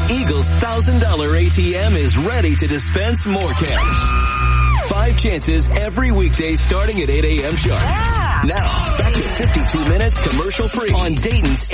Eagle's $1,000 ATM is ready to dispense more cash. 5 chances every weekday starting at 8 a.m. sharp. Yeah. Now, back to 52 minutes commercial free on Dayton's